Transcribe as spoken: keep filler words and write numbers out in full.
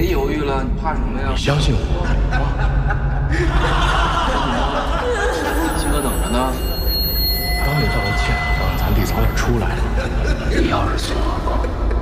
别犹豫了，你怕什么呀？ 你相信我啊！七哥等着呢。 刚你道了歉，让咱弟早点出来了。你要是错过。